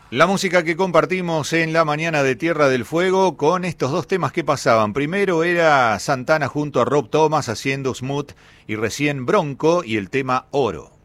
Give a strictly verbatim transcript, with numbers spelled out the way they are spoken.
La música que compartimos en la mañana de Tierra del Fuego con estos dos temas que pasaban. Primero era Santana junto a Rob Thomas haciendo Smooth y recién Bronco y el tema Oro.